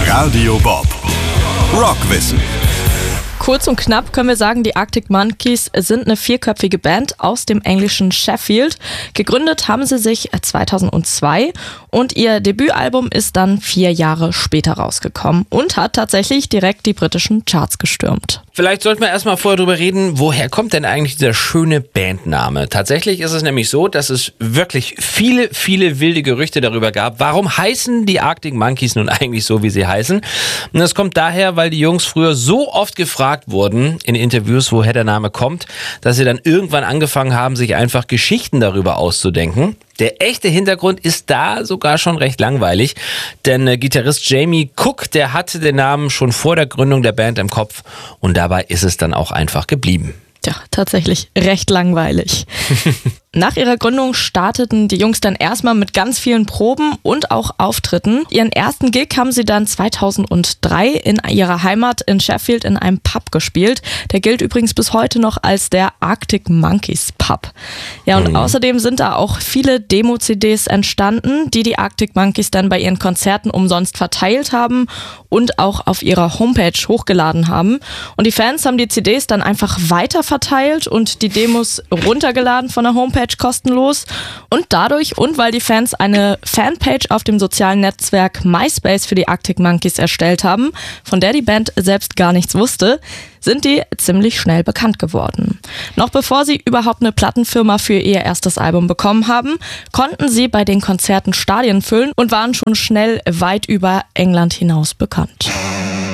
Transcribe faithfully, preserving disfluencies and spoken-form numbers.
Radio Bob. Rockwissen. Kurz und knapp können wir sagen, die Arctic Monkeys sind eine vierköpfige Band aus dem englischen Sheffield. Gegründet haben sie sich zweitausendzwei und ihr Debütalbum ist dann vier Jahre später rausgekommen und hat tatsächlich direkt die britischen Charts gestürmt. Vielleicht sollten wir erstmal vorher drüber reden, woher kommt denn eigentlich dieser schöne Bandname? Tatsächlich ist es nämlich so, dass es wirklich viele, viele wilde Gerüchte darüber gab, warum heißen die Arctic Monkeys nun eigentlich so, wie sie heißen? Und das kommt daher, weil die Jungs früher so oft gefragt wurden in Interviews, woher der Name kommt, dass sie dann irgendwann angefangen haben, sich einfach Geschichten darüber auszudenken. Der echte Hintergrund ist da sogar schon recht langweilig, denn äh, Gitarrist Jamie Cook, der hatte den Namen schon vor der Gründung der Band im Kopf und dabei ist es dann auch einfach geblieben. Tja, tatsächlich recht langweilig. Nach ihrer Gründung starteten die Jungs dann erstmal mit ganz vielen Proben und auch Auftritten. Ihren ersten Gig haben sie dann zweitausenddrei in ihrer Heimat in Sheffield in einem Pub gespielt. Der gilt übrigens bis heute noch als der Arctic Monkeys Pub. Ja, und mhm. außerdem sind da auch viele Demo-C Ds entstanden, die die Arctic Monkeys dann bei ihren Konzerten umsonst verteilt haben und auch auf ihrer Homepage hochgeladen haben. Und die Fans haben die C Ds dann einfach weiter verteilt und die Demos runtergeladen von der Homepage kostenlos. Und dadurch und weil die Fans eine Fanpage auf dem sozialen Netzwerk MySpace für die Arctic Monkeys erstellt haben, von der die Band selbst gar nichts wusste, sind die ziemlich schnell bekannt geworden. Noch bevor sie überhaupt eine Plattenfirma für ihr erstes Album bekommen haben, konnten sie bei den Konzerten Stadien füllen und waren schon schnell weit über England hinaus bekannt.